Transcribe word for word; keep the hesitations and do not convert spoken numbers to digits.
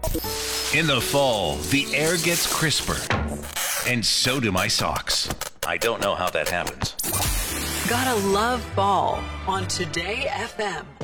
In the fall, the air gets crisper, and so do my socks. I don't know how that happens. Gotta love fall on Today F M.